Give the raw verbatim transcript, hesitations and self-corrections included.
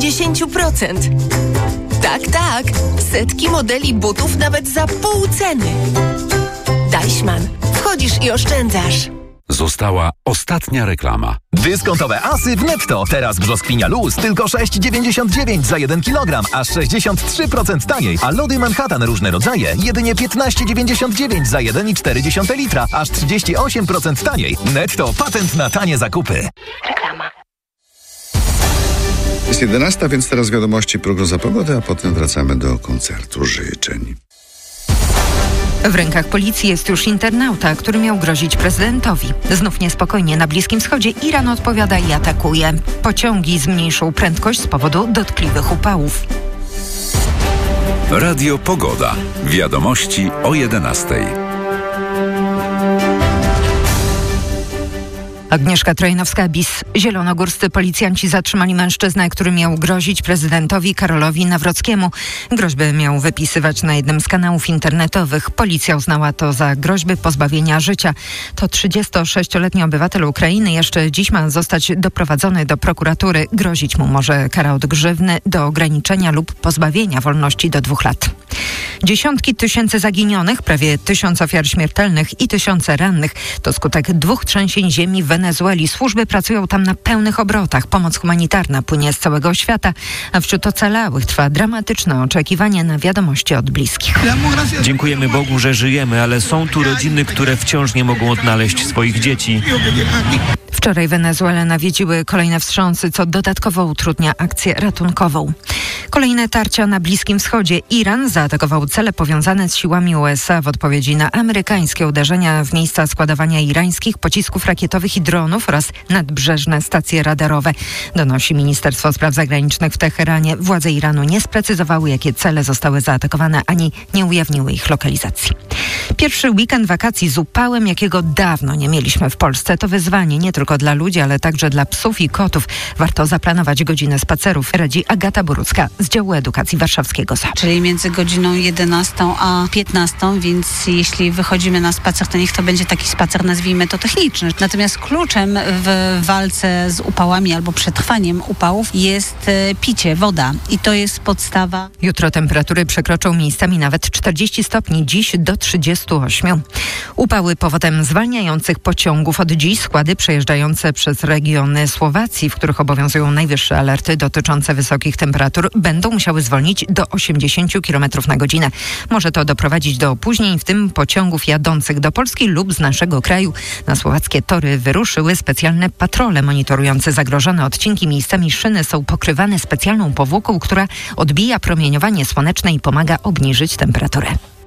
pięćdziesiąt procent. Tak, tak. Setki modeli butów nawet za pół ceny. Deichmann. Wchodzisz i oszczędzasz. Została ostatnia reklama. Dyskontowe asy w Netto. Teraz brzoskwinia luz tylko sześć dziewięćdziesiąt dziewięć za jeden kilogram, aż sześćdziesiąt trzy procent taniej. A lody Manhattan różne rodzaje jedynie piętnaście dziewięćdziesiąt dziewięć za jeden i cztery dziesiąte litra, aż trzydzieści osiem procent taniej. Netto. Patent na tanie zakupy. Reklama. Jest jedenasta, więc teraz wiadomości, prognoza pogody, a potem wracamy do koncertu życzeń. W rękach policji jest już internauta, który miał grozić prezydentowi. Znów niespokojnie na Bliskim Wschodzie. Iran odpowiada i atakuje. Pociągi zmniejszą prędkość z powodu dotkliwych upałów. Radio Pogoda. Wiadomości o jedenastej. Agnieszka Trojnowska-Bis. Zielonogórscy policjanci zatrzymali mężczyznę, który miał grozić prezydentowi Karolowi Nawrockiemu. Groźby miał wypisywać na jednym z kanałów internetowych. Policja uznała to za groźby pozbawienia życia. To trzydziestosześcioletni obywatel Ukrainy jeszcze dziś ma zostać doprowadzony do prokuratury. Grozić mu może kara od grzywny do ograniczenia lub pozbawienia wolności do dwóch lat. Dziesiątki tysięcy zaginionych, prawie tysiąc ofiar śmiertelnych i tysiące rannych. To skutek dwóch trzęsień ziemi w Wenezueli. Służby pracują tam na pełnych obrotach. Pomoc humanitarna płynie z całego świata, a wśród ocalałych trwa dramatyczne oczekiwanie na wiadomości od bliskich. Dziękujemy Bogu, że żyjemy, ale są tu rodziny, które wciąż nie mogą odnaleźć swoich dzieci. Wczoraj Wenezuelę nawiedziły kolejne wstrząsy, co dodatkowo utrudnia akcję ratunkową. Kolejne tarcia na Bliskim Wschodzie. Iran zaatakował cele powiązane z siłami U S A w odpowiedzi na amerykańskie uderzenia w miejsca składowania irańskich pocisków rakietowych i dronów oraz nadbrzeżne stacje radarowe. Donosi Ministerstwo Spraw Zagranicznych w Teheranie. Władze Iranu nie sprecyzowały, jakie cele zostały zaatakowane, ani nie ujawniły ich lokalizacji. Pierwszy weekend wakacji z upałem, jakiego dawno nie mieliśmy w Polsce. To wyzwanie nie tylko dla ludzi, ale także dla psów i kotów. Warto zaplanować godzinę spacerów, radzi Agata Borucka z działu edukacji warszawskiego Z A P. Czyli między godziną jedenastą a piętnastą, więc jeśli wychodzimy na spacer, to niech to będzie taki spacer, nazwijmy to techniczny. Natomiast kluczem w walce z upałami albo przetrwaniem upałów jest picie, woda i to jest podstawa. Jutro temperatury przekroczą miejscami nawet czterdzieści stopni, dziś do trzydziestu ośmiu. Upały powodem zwalniających pociągów. Od dziś składy przejeżdżające przez regiony Słowacji, w których obowiązują najwyższe alerty dotyczące wysokich temperatur, będą musiały zwolnić do osiemdziesięciu kilometrów na godzinę. Może to doprowadzić do opóźnień, w tym pociągów jadących do Polski lub z naszego kraju. Na słowackie tory wyruszyły specjalne patrole monitorujące zagrożone odcinki. Miejscami szyny są pokrywane specjalną powłoką, która odbija promieniowanie słoneczne i pomaga obniżyć temperaturę.